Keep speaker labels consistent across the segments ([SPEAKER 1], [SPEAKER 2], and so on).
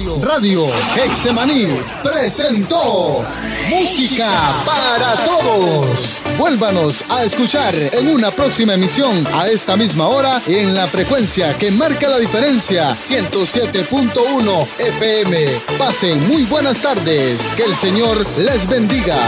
[SPEAKER 1] Radio Hexemaní presentó Música para Todos. Vuélvanos a escuchar en una próxima emisión a esta misma hora en la frecuencia que marca la diferencia, 107.1 FM. Pasen muy buenas tardes. Que el Señor les bendiga.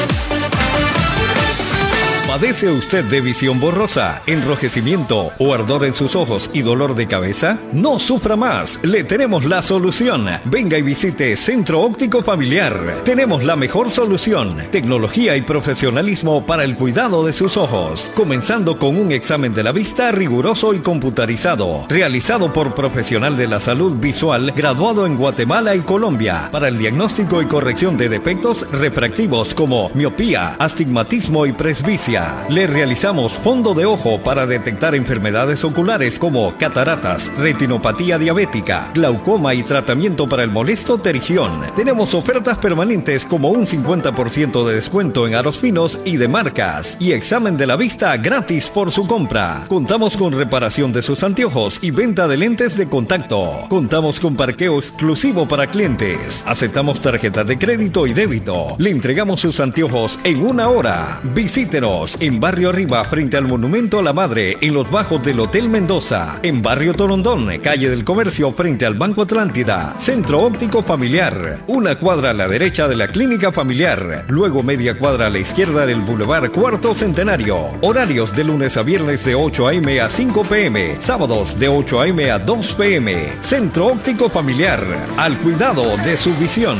[SPEAKER 2] ¿Padece usted de visión borrosa, enrojecimiento o ardor en sus ojos y dolor de cabeza? No sufra más, le tenemos la solución. Venga y visite Centro Óptico Familiar. Tenemos la mejor solución, tecnología y profesionalismo para el cuidado de sus ojos, comenzando con un examen de la vista riguroso y computarizado, realizado por profesional de la salud visual graduado en Guatemala y Colombia, para el diagnóstico y corrección de defectos refractivos como miopía, astigmatismo y presbicia. Le realizamos fondo de ojo para detectar enfermedades oculares como cataratas, retinopatía diabética, glaucoma y tratamiento para el molesto pterigión. Tenemos ofertas permanentes como un 50% de descuento en aros finos y de marcas y examen de la vista gratis por su compra. Contamos con reparación de sus anteojos y venta de lentes de contacto. Contamos con parqueo exclusivo para clientes. Aceptamos tarjetas de crédito y débito. Le entregamos sus anteojos en 1 hora. Visítenos en Barrio Arriba, frente al Monumento a la Madre, en los bajos del Hotel Mendoza. En Barrio Torondón, calle del Comercio, frente al Banco Atlántida. Centro Óptico Familiar, 1 cuadra a la derecha de la Clínica Familiar, luego media cuadra a la izquierda del Boulevard Cuarto Centenario. Horarios de lunes a viernes de 8 a.m. a 5 p.m., sábados de 8 a.m. a 2 p.m. Centro Óptico Familiar, al cuidado de su visión.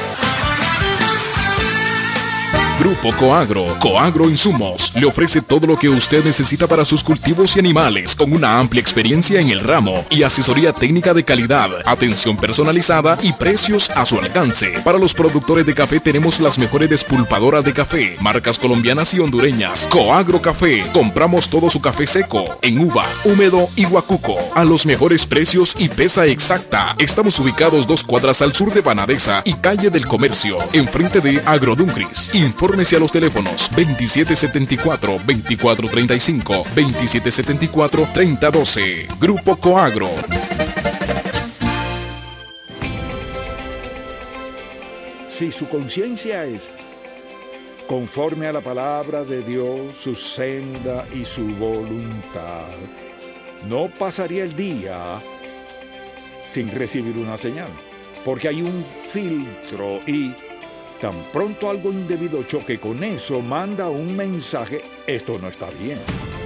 [SPEAKER 3] Grupo Coagro Insumos, le ofrece todo lo que usted necesita para sus cultivos y animales, con una amplia experiencia en el ramo y asesoría técnica de calidad, atención personalizada y precios a su alcance. Para los productores de café tenemos las mejores despulpadoras de café, marcas colombianas y hondureñas. Coagro Café, compramos todo su café seco, en uva, húmedo y guacuco, a los mejores precios y pesa exacta. Estamos ubicados 2 cuadras al sur de Banadesa y calle del Comercio, enfrente de Agroduncris. Infórmese a los teléfonos 2774-2435, 2774-3012. Grupo Coagro.
[SPEAKER 4] Si su conciencia es conforme a la palabra de Dios, su senda y su voluntad, no pasaría el día sin recibir una señal, porque hay un filtro y tan pronto algo indebido choque con eso, manda un mensaje: esto no está bien.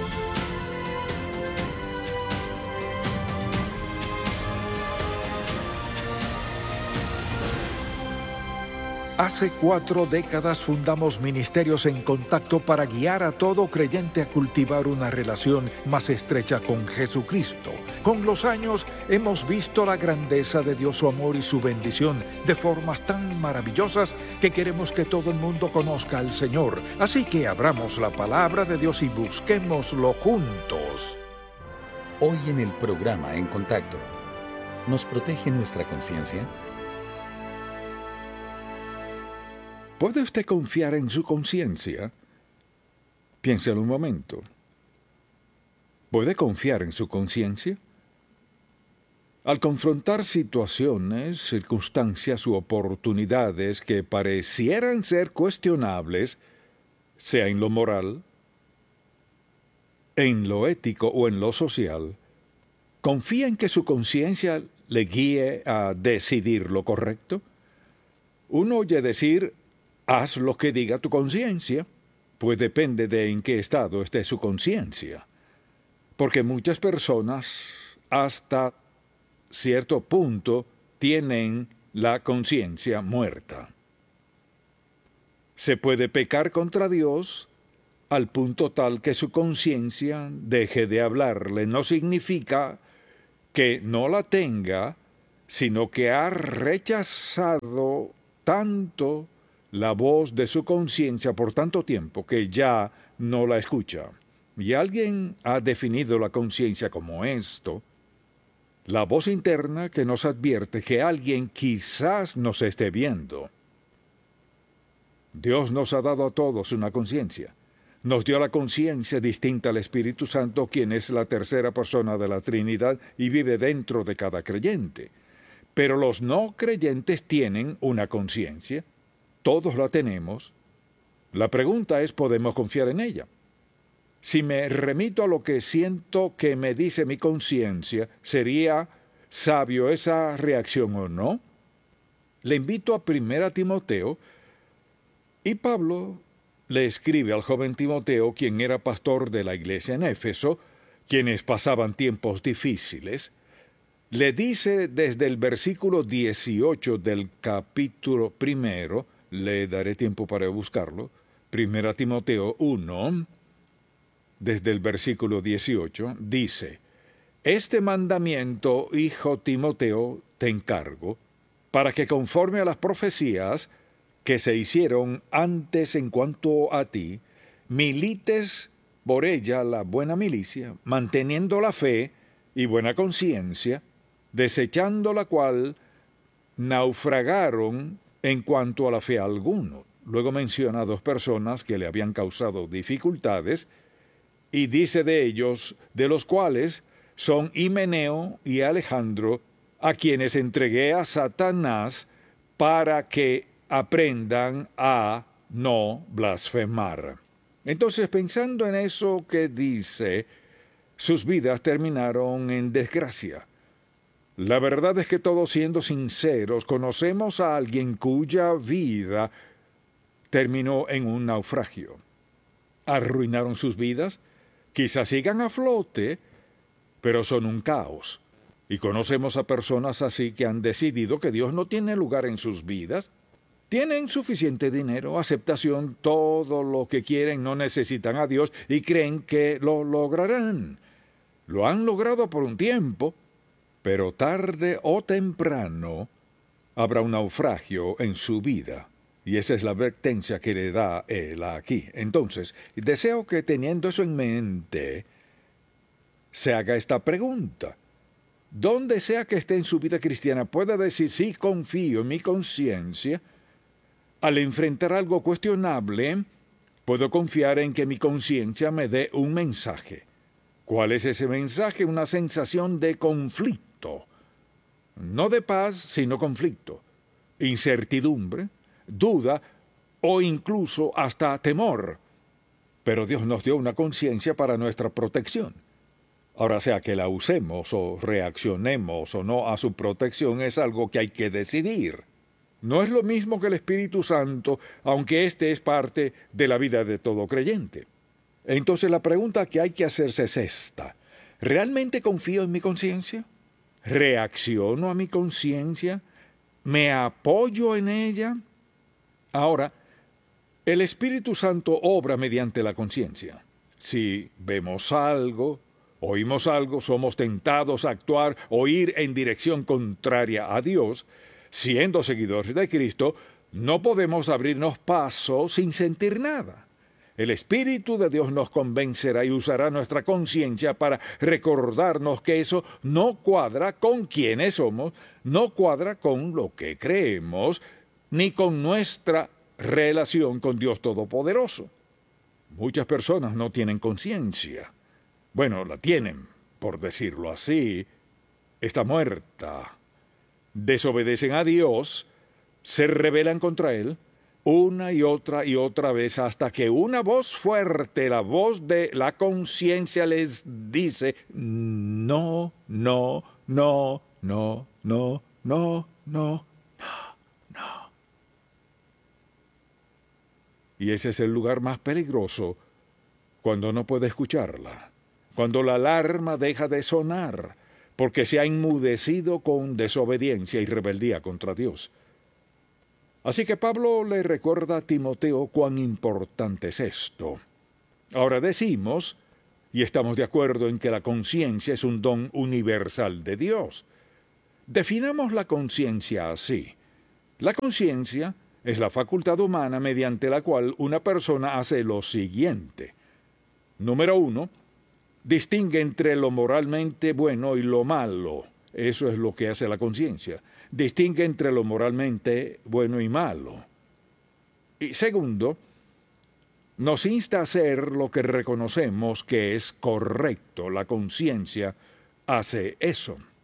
[SPEAKER 4] Hace 4 décadas fundamos Ministerios en Contacto para guiar a todo creyente a cultivar una relación más estrecha con Jesucristo. Con los años hemos visto la grandeza de Dios, su amor y su bendición de formas tan maravillosas que queremos que todo el mundo conozca al Señor. Así que abramos la palabra de Dios y busquémoslo juntos.
[SPEAKER 5] Hoy en el programa En Contacto, ¿nos protege nuestra conciencia?
[SPEAKER 4] ¿Puede usted confiar en su conciencia? Piénselo un momento. ¿Puede confiar en su conciencia? Al confrontar situaciones, circunstancias u oportunidades que parecieran ser cuestionables, sea en lo moral, en lo ético o en lo social, ¿confía en que su conciencia le guíe a decidir lo correcto? Uno oye decir: haz lo que diga tu conciencia, pues depende de en qué estado esté su conciencia. Porque muchas personas, hasta cierto punto, tienen la conciencia muerta. Se puede pecar contra Dios al punto tal que su conciencia deje de hablarle. No significa que no la tenga, sino que ha rechazado tanto la voz de su conciencia por tanto tiempo que ya no la escucha. Y alguien ha definido la conciencia como esto: la voz interna que nos advierte que alguien quizás nos esté viendo. Dios nos ha dado a todos una conciencia. Nos dio la conciencia distinta al Espíritu Santo, quien es la tercera persona de la Trinidad y vive dentro de cada creyente. Pero los no creyentes tienen una conciencia. Todos la tenemos. La pregunta es, ¿podemos confiar en ella? Si me remito a lo que siento que me dice mi conciencia, ¿sería sabio esa reacción o no? Le invito a 1 Timoteo, y Pablo le escribe al joven Timoteo, quien era pastor de la iglesia en Éfeso, quienes pasaban tiempos difíciles. Le dice desde el versículo 18 del capítulo 1, le daré tiempo para buscarlo, 1 Timoteo 1, desde el versículo 18, dice: Este mandamiento, hijo Timoteo, te encargo, para que conforme a las profecías que se hicieron antes en cuanto a ti, milites por ella la buena milicia, manteniendo la fe y buena conciencia, desechando la cual naufragaron en cuanto a la fe alguno. Luego menciona a 2 personas que le habían causado dificultades, y dice de ellos, de los cuales son Himeneo y Alejandro, a quienes entregué a Satanás para que aprendan a no blasfemar. Entonces, pensando en eso que dice, sus vidas terminaron en desgracia. La verdad es que todos, siendo sinceros, conocemos a alguien cuya vida terminó en un naufragio. ¿Arruinaron sus vidas? Quizás sigan a flote, pero son un caos. Y conocemos a personas así que han decidido que Dios no tiene lugar en sus vidas. Tienen suficiente dinero, aceptación, todo lo que quieren, no necesitan a Dios y creen que lo lograrán. Lo han logrado por un tiempo, pero tarde o temprano habrá un naufragio en su vida. Y esa es la advertencia que le da él aquí. Entonces, deseo que, teniendo eso en mente, se haga esta pregunta. Donde sea que esté en su vida cristiana, pueda decir: sí, confío en mi conciencia. Al enfrentar algo cuestionable, puedo confiar en que mi conciencia me dé un mensaje. ¿Cuál es ese mensaje? Una sensación de conflicto. No de paz, sino conflicto. Incertidumbre, duda o incluso hasta temor. Pero Dios nos dio una conciencia para nuestra protección. Ahora, sea que la usemos o reaccionemos o no a su protección, es algo que hay que decidir. No es lo mismo que el Espíritu Santo, aunque éste es parte de la vida de todo creyente. Entonces la pregunta que hay que hacerse es esta: ¿realmente confío en mi conciencia? ¿Reacciono a mi conciencia? ¿Me apoyo en ella? Ahora, el Espíritu Santo obra mediante la conciencia. Si vemos algo, oímos algo, somos tentados a actuar o ir en dirección contraria a Dios, siendo seguidores de Cristo, no podemos abrirnos paso sin sentir nada. El Espíritu de Dios nos convencerá y usará nuestra conciencia para recordarnos que eso no cuadra con quienes somos, no cuadra con lo que creemos, ni con nuestra relación con Dios Todopoderoso. Muchas personas no tienen conciencia. Bueno, la tienen, por decirlo así. Está muerta. Desobedecen a Dios, se rebelan contra Él, una y otra vez, hasta que una voz fuerte, la voz de la conciencia, les dice: no, no, no, no, no, no, no, no. Y ese es el lugar más peligroso, cuando no puede escucharla, cuando la alarma deja de sonar, porque se ha enmudecido con desobediencia y rebeldía contra Dios. Así que Pablo le recuerda a Timoteo cuán importante es esto. Ahora decimos, y estamos de acuerdo en que la conciencia es un don universal de Dios. Definamos la conciencia así. La conciencia es la facultad humana mediante la cual una persona hace lo siguiente. Número 1, distingue entre lo moralmente bueno y lo malo. Eso es lo que hace la conciencia. Distingue entre lo moralmente bueno y malo. Y segundo, nos insta a hacer lo que reconocemos que es correcto. La conciencia hace eso.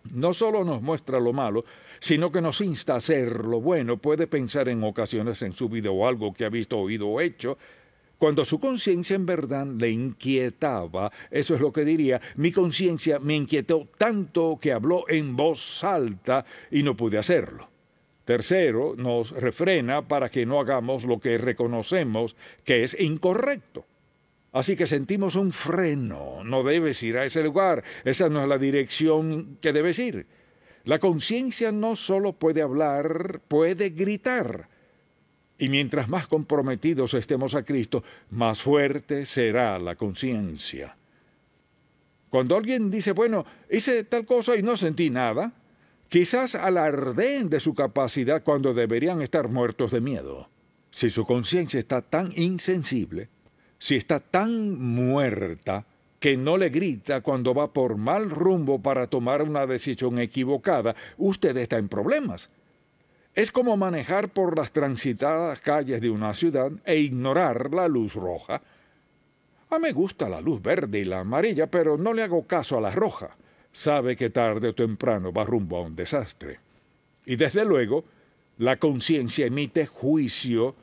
[SPEAKER 4] no solo nos muestra lo malo, sino que nos insta a hacer lo bueno. Puede pensar en ocasiones en su vida o algo que ha visto, oído o hecho, cuando su conciencia en verdad le inquietaba. Eso es lo que diría: mi conciencia me inquietó tanto que habló en voz alta y no pude hacerlo. Tercero, nos refrena para que no hagamos lo que reconocemos que es incorrecto. Así que sentimos un freno: no debes ir a ese lugar, esa no es la dirección que debes ir. La conciencia no solo puede hablar, puede gritar. Y mientras más comprometidos estemos a Cristo, más fuerte será la conciencia. Cuando alguien dice, bueno, hice tal cosa y no sentí nada, quizás alardeen de su capacidad cuando deberían estar muertos de miedo. Si su conciencia está tan insensible, si está tan muerta, que no le grita cuando va por mal rumbo para tomar una decisión equivocada, usted está en problemas. Es como manejar por las transitadas calles de una ciudad e ignorar la luz roja. Me gusta la luz verde y la amarilla, pero no le hago caso a la roja. Sabe que tarde o temprano va rumbo a un desastre. Y desde luego, la conciencia emite juicio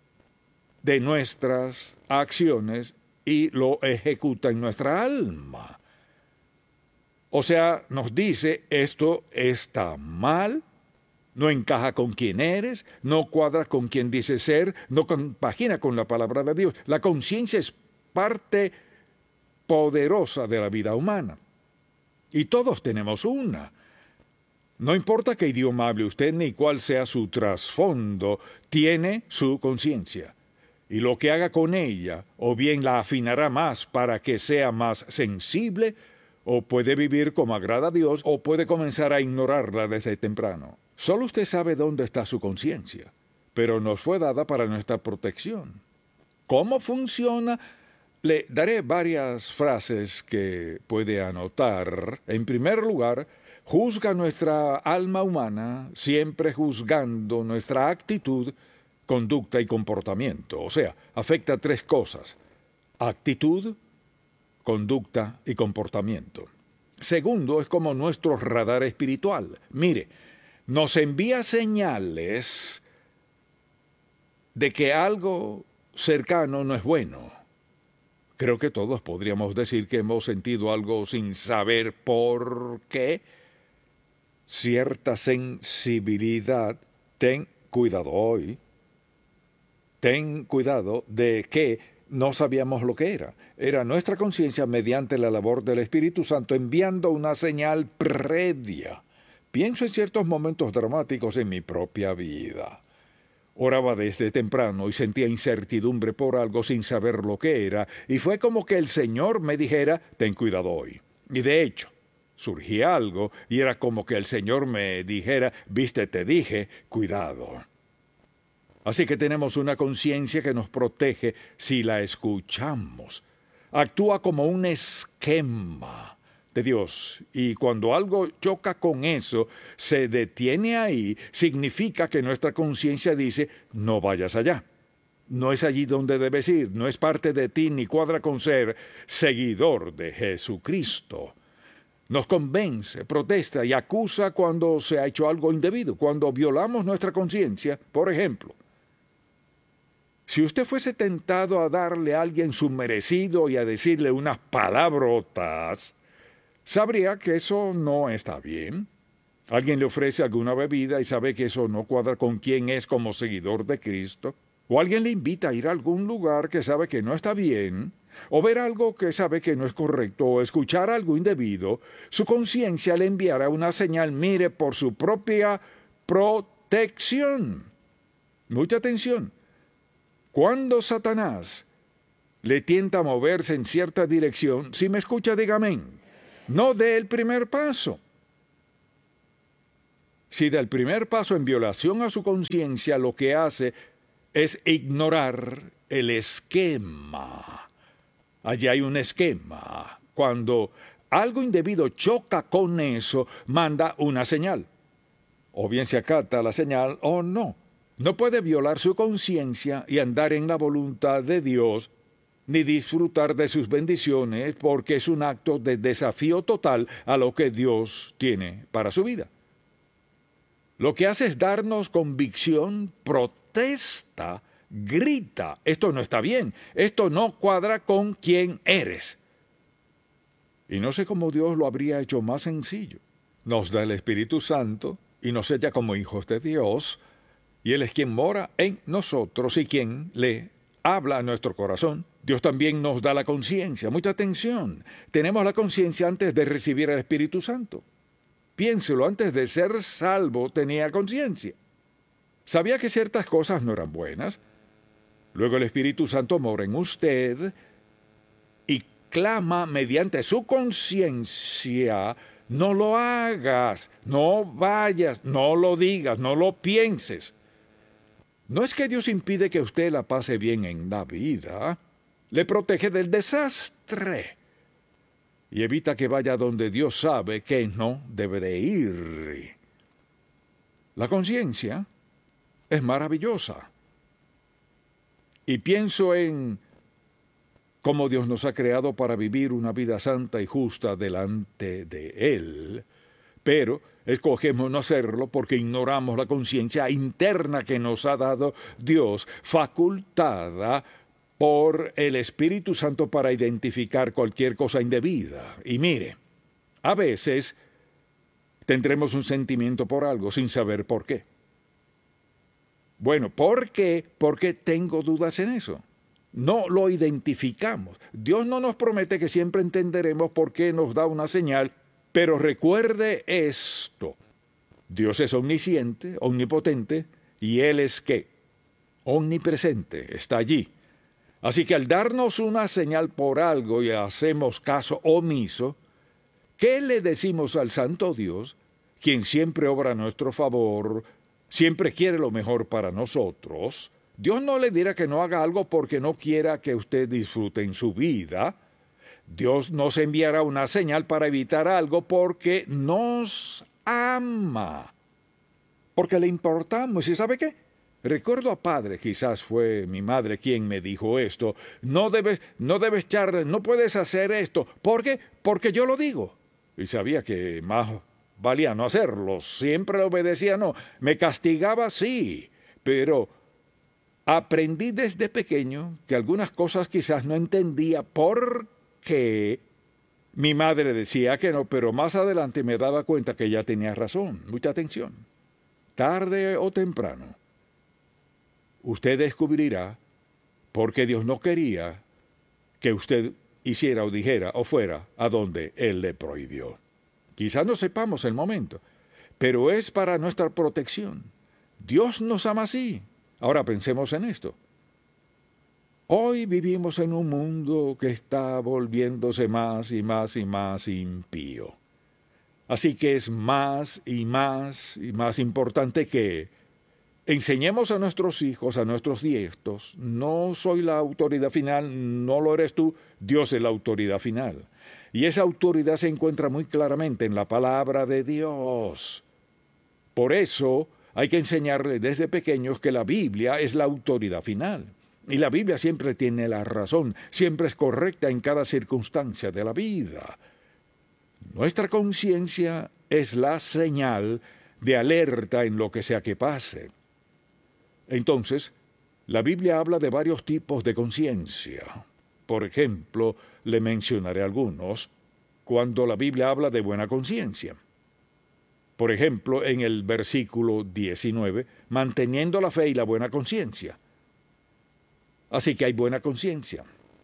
[SPEAKER 4] de nuestras acciones y lo ejecuta en nuestra alma. O sea, nos dice, esto está mal, no encaja con quien eres, no cuadra con quien dices ser, no compagina con la palabra de Dios. La conciencia es parte poderosa de la vida humana. Y todos tenemos una. No importa qué idioma hable usted ni cuál sea su trasfondo, tiene su conciencia. Y lo que haga con ella, o bien la afinará más para que sea más sensible, o puede vivir como agrada a Dios, o puede comenzar a ignorarla desde temprano. Solo usted sabe dónde está su conciencia, pero nos fue dada para nuestra protección. ¿Cómo funciona? Le daré varias frases que puede anotar. En primer lugar, juzga nuestra alma humana, siempre juzgando nuestra actitud, conducta y comportamiento. O sea, afecta tres cosas: actitud, conducta y comportamiento. Segundo, es como nuestro radar espiritual. Mire, nos envía señales de que algo cercano no es bueno. Creo que todos podríamos decir que hemos sentido algo sin saber por qué. Cierta sensibilidad. Ten cuidado hoy. Ten cuidado de que no sabíamos lo que era. Era nuestra conciencia mediante la labor del Espíritu Santo enviando una señal previa. Pienso en ciertos momentos dramáticos en mi propia vida. Oraba desde temprano y sentía incertidumbre por algo sin saber lo que era, y fue como que el Señor me dijera, ten cuidado hoy. Y de hecho, surgía algo y era como que el Señor me dijera, viste, te dije, cuidado. Así que tenemos una conciencia que nos protege si la escuchamos. Actúa como un esquema de Dios, y cuando algo choca con eso, se detiene ahí, significa que nuestra conciencia dice, no vayas allá. No es allí donde debes ir, no es parte de ti ni cuadra con ser seguidor de Jesucristo. Nos convence, protesta y acusa cuando se ha hecho algo indebido, cuando violamos nuestra conciencia. Por ejemplo, si usted fuese tentado a darle a alguien su merecido y a decirle unas palabrotas, sabría que eso no está bien. Alguien le ofrece alguna bebida y sabe que eso no cuadra con quién es como seguidor de Cristo. O alguien le invita a ir a algún lugar que sabe que no está bien, o ver algo que sabe que no es correcto, o escuchar algo indebido. Su conciencia le enviará una señal, mire, por su propia protección. Mucha atención. Cuando Satanás le tienta a moverse en cierta dirección, si me escucha, diga amén. No dé el primer paso. Si da el primer paso en violación a su conciencia, lo que hace es ignorar el esquema. Allí hay un esquema. Cuando algo indebido choca con eso, manda una señal. O bien se acata la señal o no. No puede violar su conciencia y andar en la voluntad de Dios ni disfrutar de sus bendiciones, porque es un acto de desafío total a lo que Dios tiene para su vida. Lo que hace es darnos convicción, protesta, grita: esto no está bien, esto no cuadra con quién eres. Y no sé cómo Dios lo habría hecho más sencillo. Nos da el Espíritu Santo y nos sella como hijos de Dios, y Él es quien mora en nosotros y quien le habla a nuestro corazón. Dios también nos da la conciencia. Mucha atención. Tenemos la conciencia antes de recibir el Espíritu Santo. Piénselo, antes de ser salvo tenía conciencia. Sabía que ciertas cosas no eran buenas. Luego el Espíritu Santo mora en usted y clama mediante su conciencia: no lo hagas, no vayas, no lo digas, no lo pienses. No es que Dios impide que usted la pase bien en la vida, le protege del desastre y evita que vaya donde Dios sabe que no debe de ir. La conciencia es maravillosa. Y pienso en cómo Dios nos ha creado para vivir una vida santa y justa delante de Él, pero escogemos no hacerlo porque ignoramos la conciencia interna que nos ha dado Dios, facultada por el Espíritu Santo para identificar cualquier cosa indebida. Y mire, a veces tendremos un sentimiento por algo sin saber por qué. Bueno, ¿por qué? Porque tengo dudas en eso. No lo identificamos. Dios no nos promete que siempre entenderemos por qué nos da una señal, pero recuerde esto: Dios es omnisciente, omnipotente, y Él es ¿qué? Omnipresente, está allí. Así que al darnos una señal por algo y hacemos caso omiso, ¿qué le decimos al Santo Dios, quien siempre obra a nuestro favor, siempre quiere lo mejor para nosotros? Dios no le dirá que no haga algo porque no quiera que usted disfrute en su vida. Dios nos enviará una señal para evitar algo porque nos ama, porque le importamos. ¿Y sabe qué? Recuerdo a padre, quizás fue mi madre quien me dijo esto: no puedes hacer esto. ¿Por qué? Porque yo lo digo. Y sabía que más valía no hacerlo. Siempre le obedecía, no. Me castigaba, sí, pero aprendí desde pequeño que algunas cosas quizás no entendía por qué mi madre decía que no, pero más adelante me daba cuenta que ella tenía razón. Mucha atención. Tarde o temprano, usted descubrirá por qué Dios no quería que usted hiciera o dijera o fuera a donde Él le prohibió. Quizás no sepamos el momento, pero es para nuestra protección. Dios nos ama así. Ahora pensemos en esto. Hoy vivimos en un mundo que está volviéndose más y más y más impío. Así que es más y más y más importante que enseñemos a nuestros hijos, a nuestros nietos: no soy la autoridad final, no lo eres tú, Dios es la autoridad final. Y esa autoridad se encuentra muy claramente en la palabra de Dios. Por eso hay que enseñarles desde pequeños que la Biblia es la autoridad final. Y la Biblia siempre tiene la razón, siempre es correcta en cada circunstancia de la vida. Nuestra conciencia es la señal de alerta en lo que sea que pase. Entonces, la Biblia habla de varios tipos de conciencia. Por ejemplo, le mencionaré algunos cuando la Biblia habla de buena conciencia. Por ejemplo, en el versículo 19, manteniendo la fe y la buena conciencia. Así que hay buena conciencia.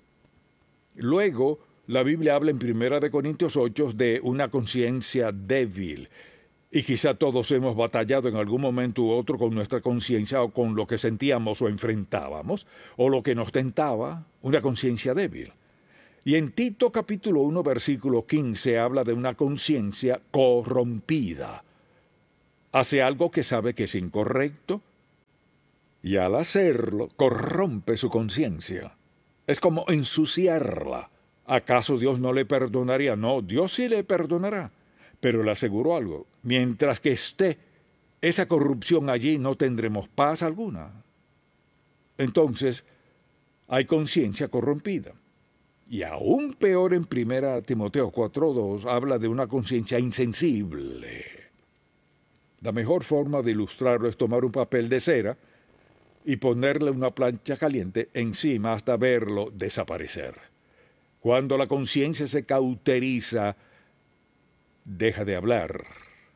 [SPEAKER 4] Luego, la Biblia habla en 1 Corintios 8 de una conciencia débil. Y quizá todos hemos batallado en algún momento u otro con nuestra conciencia o con lo que sentíamos o enfrentábamos, o lo que nos tentaba, una conciencia débil. Y en Tito capítulo 1, versículo 15, habla de una conciencia corrompida. Hace algo que sabe que es incorrecto, y al hacerlo, corrompe su conciencia. Es como ensuciarla. ¿Acaso Dios no le perdonaría? No, Dios sí le perdonará. Pero le aseguro algo: mientras que esté esa corrupción allí, no tendremos paz alguna. Entonces, hay conciencia corrompida. Y aún peor, en 1 Timoteo 4:2 habla de una conciencia insensible. La mejor forma de ilustrarlo es tomar un papel de cera y ponerle una plancha caliente encima hasta verlo desaparecer. Cuando la conciencia se cauteriza, deja de hablar,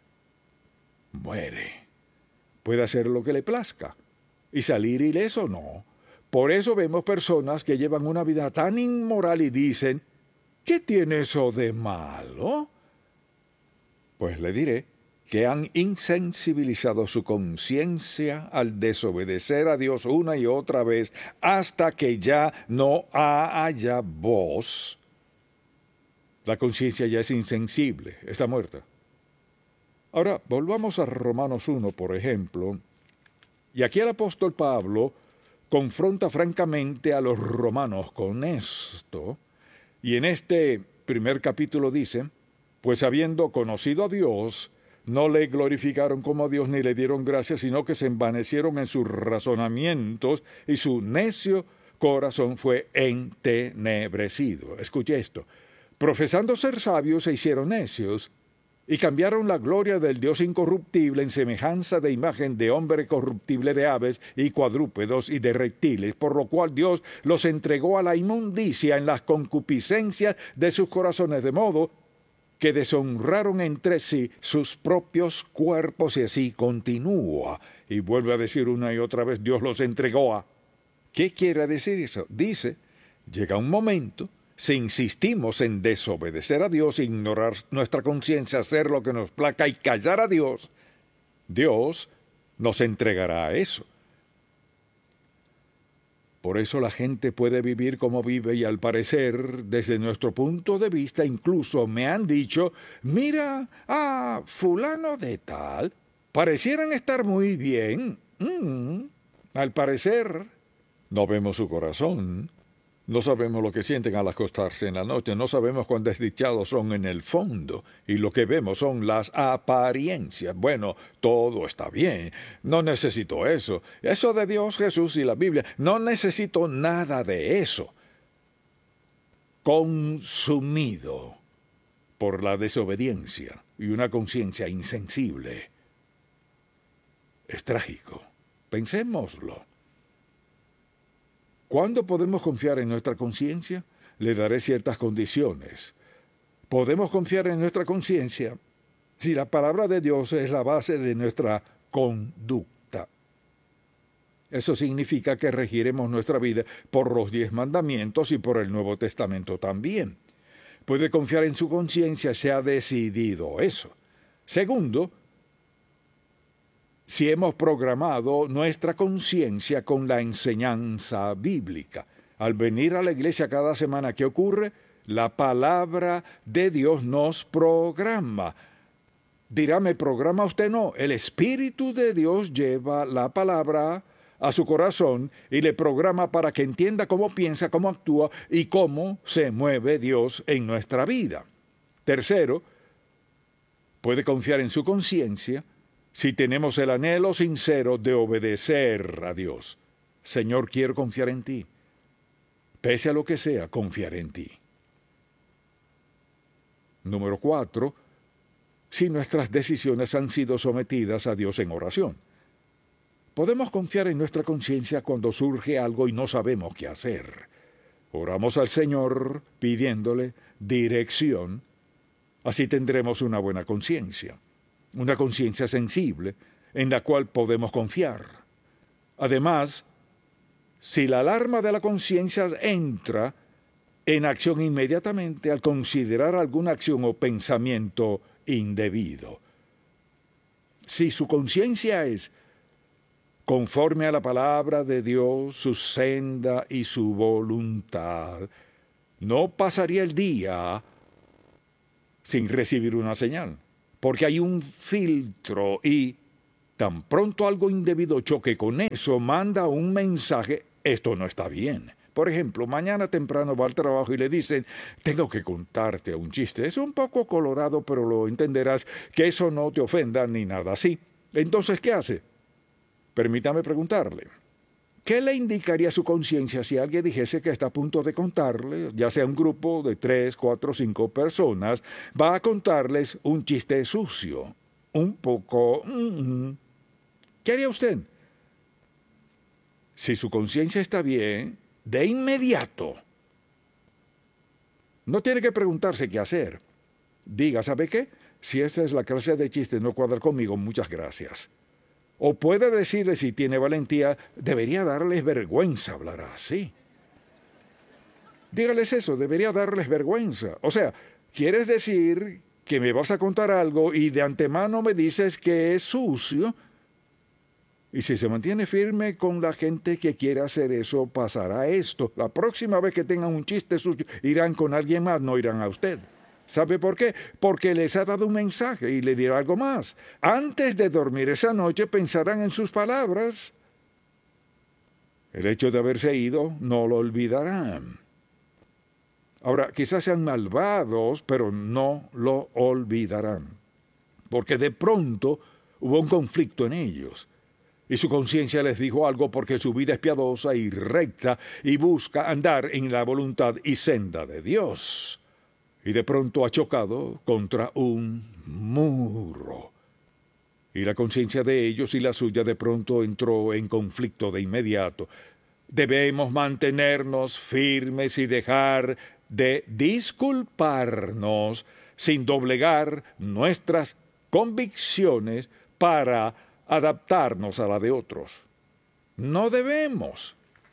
[SPEAKER 4] muere. Puede hacer lo que le plazca y salir ileso, no. Por eso vemos personas que llevan una vida tan inmoral y dicen, ¿qué tiene eso de malo? Pues le diré que han insensibilizado su conciencia al desobedecer a Dios una y otra vez hasta que ya no haya voz. La conciencia ya es insensible, está muerta. Ahora, volvamos a Romanos 1, por ejemplo, y aquí el apóstol Pablo confronta francamente a los romanos con esto, y en este primer capítulo dice, pues habiendo conocido a Dios, no le glorificaron como a Dios ni le dieron gracias, sino que se envanecieron en sus razonamientos y su necio corazón fue entenebrecido. Escuche esto. Profesando ser sabios se hicieron necios y cambiaron la gloria del Dios incorruptible en semejanza de imagen de hombre corruptible, de aves y cuadrúpedos y de reptiles, por lo cual Dios los entregó a la inmundicia en las concupiscencias de sus corazones, de modo que deshonraron entre sí sus propios cuerpos, y así continúa. Y vuelve a decir una y otra vez, Dios los entregó a... ¿Qué quiere decir eso? Dice, llega un momento, si insistimos en desobedecer a Dios, ignorar nuestra conciencia, hacer lo que nos plazca y callar a Dios, Dios nos entregará a eso. Por eso la gente puede vivir como vive y al parecer, desde nuestro punto de vista, incluso me han dicho, mira a fulano de tal, parecieran estar muy bien. Al parecer, no vemos su corazón, no sabemos lo que sienten al acostarse en la noche, no sabemos cuán desdichados son en el fondo, y lo que vemos son las apariencias. Bueno, todo está bien, no necesito eso. Eso de Dios, Jesús y la Biblia, no necesito nada de eso. Consumido por la desobediencia y una conciencia insensible. Es trágico. Pensémoslo. ¿Cuándo podemos confiar en nuestra conciencia? Le daré ciertas condiciones. Podemos confiar en nuestra conciencia si la palabra de Dios es la base de nuestra conducta. Eso significa que regiremos nuestra vida por los 10 mandamientos y por el Nuevo Testamento también. Puede confiar en su conciencia si ha decidido eso. Segundo, si hemos programado nuestra conciencia con la enseñanza bíblica. Al venir a la iglesia cada semana, ¿qué ocurre? La palabra de Dios nos programa. Dirá, ¿me programa usted? No, el Espíritu de Dios lleva la palabra a su corazón y le programa para que entienda cómo piensa, cómo actúa y cómo se mueve Dios en nuestra vida. Tercero, puede confiar en su conciencia si tenemos el anhelo sincero de obedecer a Dios. Señor, quiero confiar en ti. Pese a lo que sea, confiaré en ti. Número 4. Si nuestras decisiones han sido sometidas a Dios en oración. Podemos confiar en nuestra conciencia cuando surge algo y no sabemos qué hacer. Oramos al Señor pidiéndole dirección. Así tendremos una buena conciencia. Una conciencia sensible en la cual podemos confiar. Además, si la alarma de la conciencia entra en acción inmediatamente al considerar alguna acción o pensamiento indebido. Si su conciencia es conforme a la palabra de Dios, su senda y su voluntad, no pasaría el día sin recibir una señal. Porque hay un filtro y tan pronto algo indebido choque con eso, manda un mensaje, esto no está bien. Por ejemplo, mañana temprano va al trabajo y le dicen, tengo que contarte un chiste. Es un poco colorado, pero lo entenderás, que eso no te ofenda ni nada así. Entonces, ¿qué hace? Permítame preguntarle, ¿Qué le indicaría a su conciencia si alguien dijese que está a punto de contarle, ya sea un grupo de 3, 4, 5 personas, va a contarles un chiste sucio, un poco... ¿Qué haría usted? Si su conciencia está bien, de inmediato, no tiene que preguntarse qué hacer. Diga, ¿sabe qué? Si esa es la clase de chiste, no cuadra conmigo, muchas gracias. O puede decirle, si tiene valentía, debería darles vergüenza hablar así. Dígales eso, debería darles vergüenza. O sea, ¿quieres decir que me vas a contar algo y de antemano me dices que es sucio? Y si se mantiene firme con la gente que quiere hacer eso, pasará esto. La próxima vez que tengan un chiste sucio, irán con alguien más, no irán a usted. ¿Sabe por qué? Porque les ha dado un mensaje y le dirá algo más. Antes de dormir esa noche pensarán en sus palabras. El hecho de haberse ido no lo olvidarán. Ahora, quizás sean malvados, pero no lo olvidarán. Porque de pronto hubo un conflicto en ellos. Y su conciencia les dijo algo porque su vida es piadosa y recta y busca andar en la voluntad y senda de Dios. Y de pronto ha chocado contra un muro. Y la conciencia de ellos y la suya de pronto entró en conflicto de inmediato. Debemos mantenernos firmes y dejar de disculparnos sin doblegar nuestras convicciones para adaptarnos a la de otros. No debemos.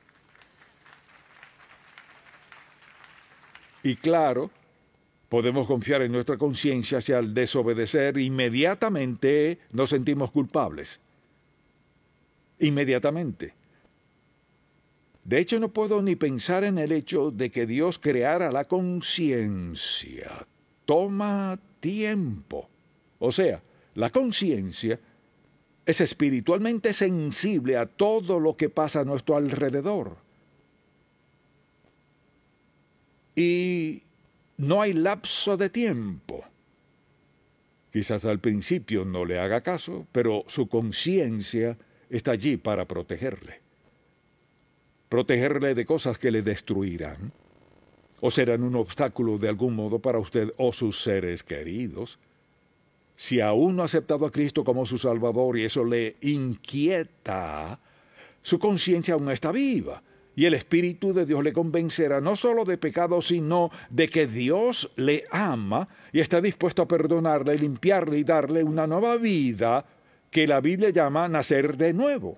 [SPEAKER 4] Y claro, podemos confiar en nuestra conciencia si al desobedecer inmediatamente nos sentimos culpables. Inmediatamente. De hecho, no puedo ni pensar en el hecho de que Dios creara la conciencia. Toma tiempo. O sea, la conciencia es espiritualmente sensible a todo lo que pasa a nuestro alrededor. Y no hay lapso de tiempo. Quizás al principio no le haga caso, pero su conciencia está allí para protegerle. Protegerle de cosas que le destruirán, o serán un obstáculo de algún modo para usted o sus seres queridos. Si aún no ha aceptado a Cristo como su Salvador y eso le inquieta, su conciencia aún está viva. Y el Espíritu de Dios le convencerá no solo de pecado, sino de que Dios le ama y está dispuesto a perdonarle, limpiarle y darle una nueva vida que la Biblia llama nacer de nuevo.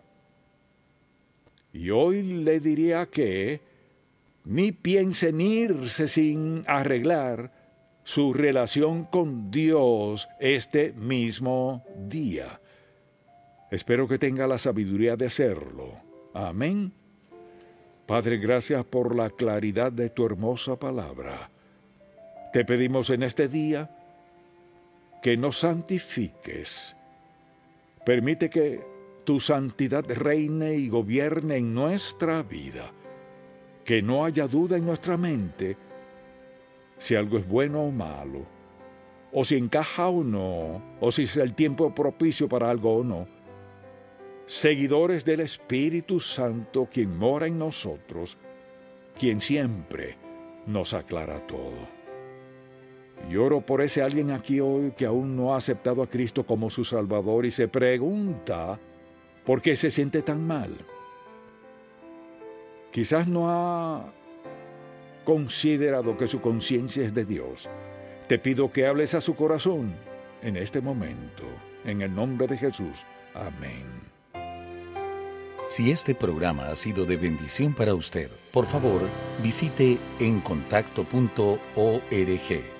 [SPEAKER 4] Y hoy le diría que ni piense en irse sin arreglar su relación con Dios este mismo día. Espero que tenga la sabiduría de hacerlo. Amén. Padre, gracias por la claridad de tu hermosa palabra. Te pedimos en este día que nos santifiques. Permite que tu santidad reine y gobierne en nuestra vida. Que no haya duda en nuestra mente si algo es bueno o malo, o si encaja o no, o si es el tiempo propicio para algo o no. Seguidores del Espíritu Santo, quien mora en nosotros, quien siempre nos aclara todo. Y oro por ese alguien aquí hoy que aún no ha aceptado a Cristo como su Salvador y se pregunta por qué se siente tan mal. Quizás no ha considerado que su conciencia es de Dios. Te pido que hables a su corazón en este momento, en el nombre de Jesús. Amén.
[SPEAKER 5] Si este programa ha sido de bendición para usted, por favor, visite encontacto.org